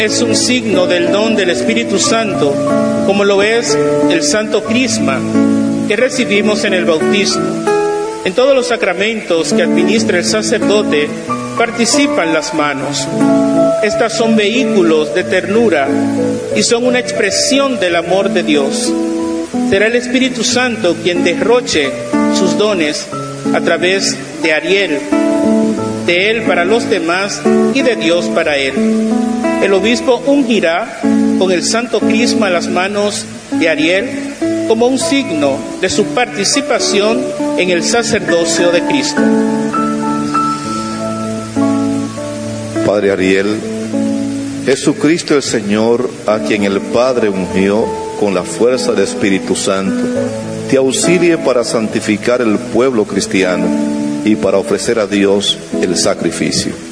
es un signo del don del Espíritu Santo, como lo es el Santo Crisma que recibimos en el bautismo. En todos los sacramentos que administra el sacerdote participan las manos. Estas son vehículos de ternura y son una expresión del amor de Dios. Será el Espíritu Santo quien derroche sus dones a través de Ariel, de él para los demás y de Dios para él. El obispo ungirá con el Santo Crisma las manos de Ariel como un signo de su participación en el sacerdocio de Cristo. Padre Ariel, Jesucristo el Señor, a quien el Padre ungió con la fuerza del Espíritu Santo, te auxilie para santificar el pueblo cristiano y para ofrecer a Dios el sacrificio.